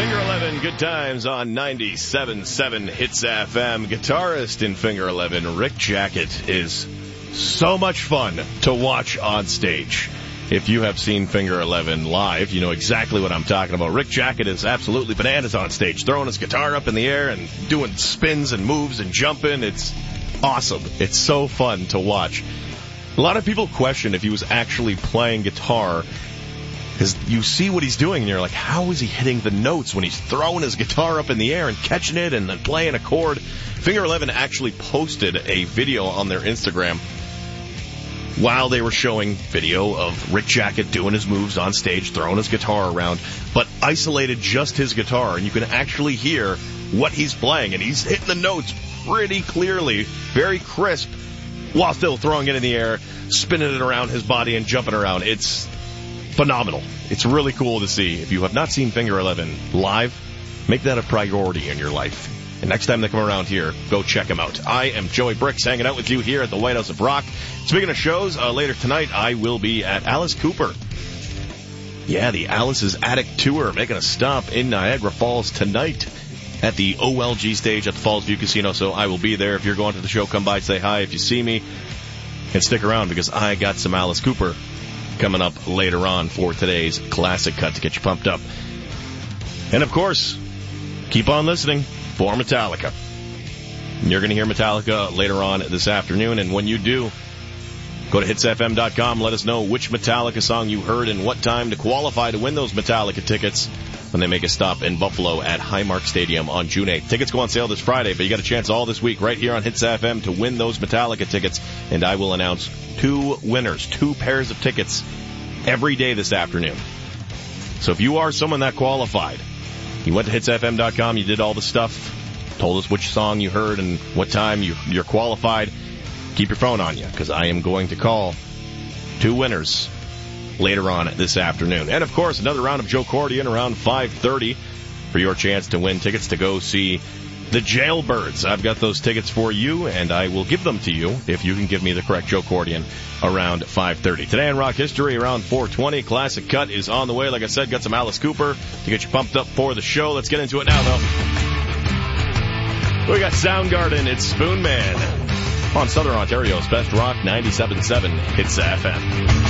Finger 11, good times on 97.7 Hits FM. Guitarist in Finger 11, Rick Jackett, is so much fun to watch on stage. If you have seen Finger 11 live, you know exactly what I'm talking about. Rick Jackett is absolutely bananas on stage, throwing his guitar up in the air and doing spins and moves and jumping. It's awesome. It's so fun to watch. A lot of people question if he was actually playing guitar, because you see what he's doing and you're like, how is he hitting the notes when he's throwing his guitar up in the air and catching it and then playing a chord? Finger 11 actually posted a video on their Instagram while they were showing video of Rick Jackett doing his moves on stage, throwing his guitar around, but isolated just his guitar, and you can actually hear what he's playing, and he's hitting the notes pretty clearly, very crisp, while still throwing it in the air, spinning it around his body and jumping around. It's phenomenal. It's really cool to see. If you have not seen Finger 11 live, make that a priority in your life. And next time they come around here, go check them out. I am Joey Bricks, hanging out with you here at the White House of Rock. Speaking of shows, later tonight I will be at Alice Cooper. Yeah, the Alice's Attic Tour, making a stop in Niagara Falls tonight at the OLG stage at the Falls View Casino. So I will be there. If you're going to the show, come by, say hi if you see me, and stick around because I got some Alice Cooper coming up later on for today's classic cut to get you pumped up. And, of course, keep on listening for Metallica. You're going to hear Metallica later on this afternoon, and when you do, go to hitsfm.com. Let us know which Metallica song you heard and what time to qualify to win those Metallica tickets when they make a stop in Buffalo at Highmark Stadium on June 8th. Tickets go on sale this Friday, but you got a chance all this week right here on Hits FM to win those Metallica tickets, and I will announce 2 winners, 2 pairs of tickets every day this afternoon. So if you are someone that qualified, you went to hitsfm.com, you did all the stuff, told us which song you heard and what time you're qualified, keep your phone on you, because I am going to call 2 winners later on this afternoon. And, of course, another round of Joe Cordian around 5:30 for your chance to win tickets to go see the Jailbirds. I've got those tickets for you, and I will give them to you if you can give me the correct Joe Cordian around 5:30. Today in rock history, around 4:20, Classic Cut is on the way. Like I said, got some Alice Cooper to get you pumped up for the show. Let's get into it now, though. We got Soundgarden. It's Spoon Man on Southern Ontario's Best Rock 97.7 Hits FM.